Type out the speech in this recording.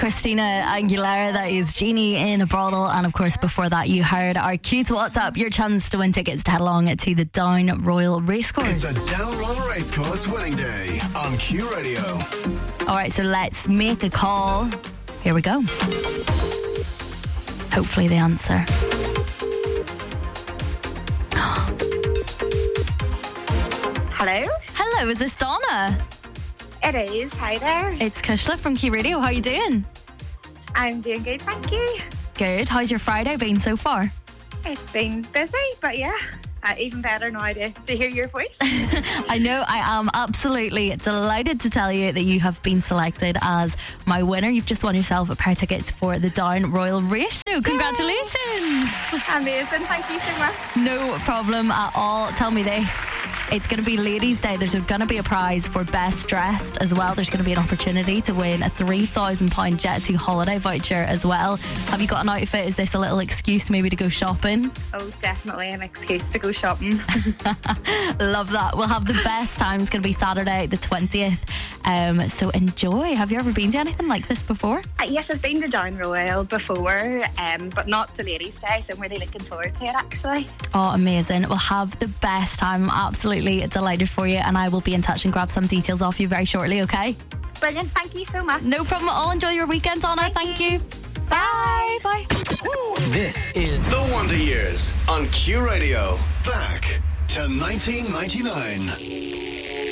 Christina Aguilera, that is Genie in a Bottle. And of course, before that, you heard our cute WhatsApp, your chance to win tickets to head along to the Down Royal Racecourse. It's a Down Royal Racecourse winning day on Q Radio. All right, so let's make a call. Here we go. Hopefully they answer. Hello? Hello, is this Donna? It is. Hi there. It's Kushla from Q Radio. How are you doing? I'm doing good, thank you. Good. How's your Friday been so far? It's been busy, but yeah, even better now to hear your voice. I know. I am absolutely delighted to tell you that you have been selected as my winner. You've just won yourself a pair of tickets for the Down Royal Race Show. Congratulations. Amazing. Thank you so much. No problem at all. Tell me this. It's going to be Ladies' Day. There's going to be a prize for Best Dressed as well. There's going to be an opportunity to win a £3,000 Jet2 holiday voucher as well. Have you got an outfit? Is this a little excuse maybe to go shopping? Oh, definitely an excuse to go shopping. Love that. We'll have the best time. It's going to be Saturday the 20th. So enjoy. Have you ever been to anything like this before? Yes, I've been to Down Royal before, but not to Ladies' Day, so I'm really looking forward to it actually. Oh, amazing. We'll have the best time. Absolutely delighted for you, and I will be in touch and grab some details off you very shortly, okay? Brilliant. Thank you so much. No problem at all. Enjoy your weekend, Donna. Thank you. Bye. Bye. This is The Wonder Years on Q Radio. Back to 1999.